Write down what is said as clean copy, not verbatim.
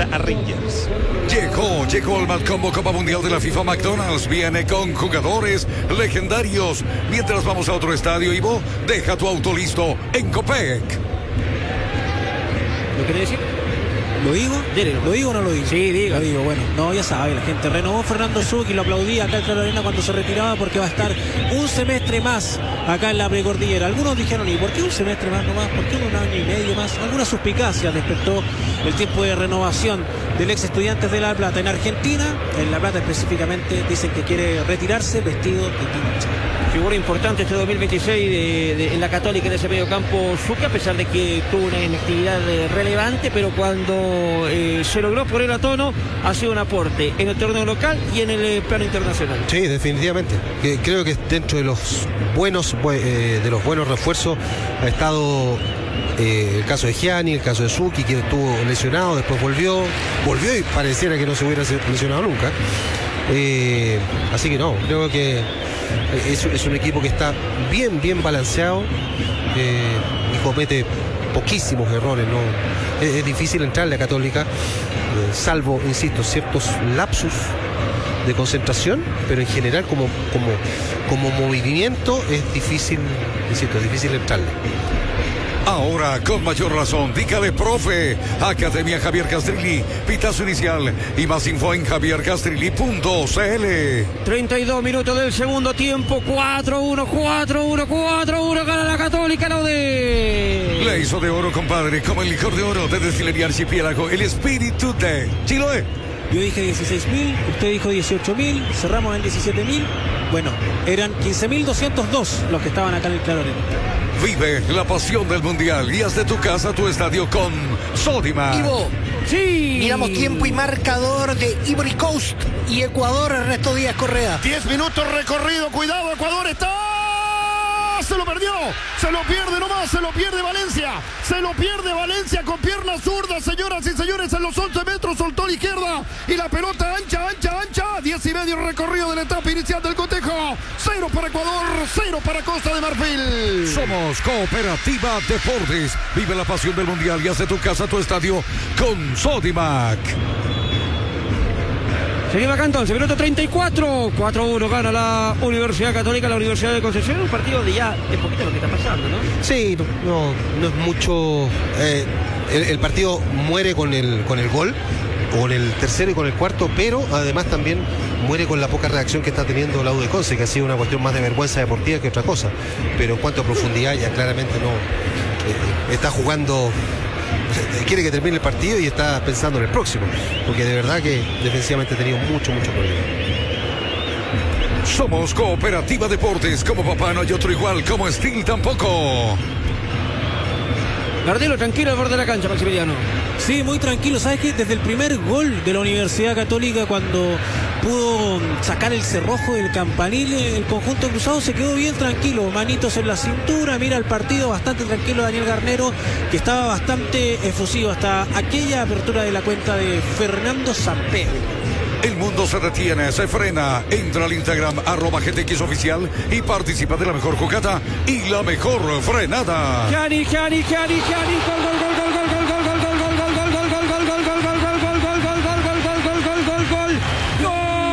enfrenta a Rangers. Llegó el Malcombo Copa Mundial de la FIFA. McDonald's viene con jugadores legendarios. Mientras vamos a otro estadio, Ivo, deja tu auto listo en Copec. ¿Lo quiere decir? ¿Lo digo? Dile, ¿Lo digo o no lo digo? Sí, diga. Lo digo, bueno. No, ya sabe, la gente renovó Fernando Zucchi, lo aplaudía acá en Claro Arena cuando se retiraba porque va a estar un semestre más acá en la precordillera. Algunos dijeron, ¿y por qué un semestre más nomás? ¿Por qué un año y medio más? Alguna suspicacia despertó el tiempo de renovación del ex Estudiantes de La Plata. En Argentina, en La Plata específicamente, dicen que quiere retirarse vestido de pincha. Figura importante este 2026 en la Católica en ese medio campo Zucchi, a pesar de que tuvo una inactividad relevante, pero cuando se logró poner a tono, ha sido un aporte en el torneo local y en el plano internacional. Sí, definitivamente. Creo que dentro de los buenos refuerzos ha estado el caso de Gianni, el caso de Zucchi, que estuvo lesionado, después volvió y pareciera que no se hubiera lesionado nunca. Así que no, creo que es un equipo que está bien balanceado y comete poquísimos errores, ¿no? Es difícil entrarle a Católica, salvo, insisto, ciertos lapsus de concentración, pero en general como movimiento es difícil, insisto, es difícil entrarle. Ahora, con mayor razón, dígale, profe. Academia Javier Castrilli, pitazo inicial y más info en javiercastrilli.cl. 32 minutos del segundo tiempo, 4-1, gana la Católica, lo de... Le hizo de oro, compadre, como el licor de oro de Destilería Archipiélago, el espíritu de Chiloé. Yo dije 16.000, usted dijo 18.000, cerramos en 17.000. Bueno, eran 15.202 los que estaban acá en el Claro Arena. Vive la pasión del Mundial y haz de tu casa tu estadio con Sodimac. Ivo, sí. Miramos tiempo y marcador de Ivory Coast y Ecuador, Ernesto Díaz Correa. 10 minutos recorrido, cuidado, Ecuador está... Se lo perdió, se lo pierde nomás, se lo pierde Valencia con pierna zurda, señoras y señores, en los 11 metros, soltó a la izquierda y la pelota ancha, 10 y medio recorrido de la etapa inicial del cotejo. 0 para Ecuador, 0 para Costa de Marfil. Somos Cooperativa Deportes. Vive la pasión del Mundial y haz de tu casa tu estadio con Sodimac. Seguimos acá entonces, minuto 34, 4-1 gana la Universidad Católica, la Universidad de Concepción, un partido de ya es poquito lo que está pasando, ¿no? Sí, no es mucho. El partido muere con el gol, con el tercero y con el cuarto, pero además también muere con la poca reacción que está teniendo la U de Conce, que ha sido una cuestión más de vergüenza deportiva que otra cosa. Pero en cuanto a profundidad, ya claramente no está jugando. Quiere que termine el partido y está pensando en el próximo, porque de verdad que defensivamente ha tenido mucho problema. Somos Cooperativa Deportes. Como papá no hay otro igual, como Steel tampoco. Gardelo tranquilo al borde de la cancha, Maximiliano. Sí, muy tranquilo. ¿Sabes qué? Desde el primer gol de la Universidad Católica, cuando pudo sacar el cerrojo del campanil, el conjunto cruzado se quedó bien tranquilo. Manitos en la cintura, mira el partido bastante tranquilo. Daniel Garnero, que estaba bastante efusivo hasta aquella apertura de la cuenta de Fernando Sampedro. El mundo se detiene, se frena. Entra al Instagram @GTXoficial y participa de la mejor jugada y la mejor frenada. Gianni, gol.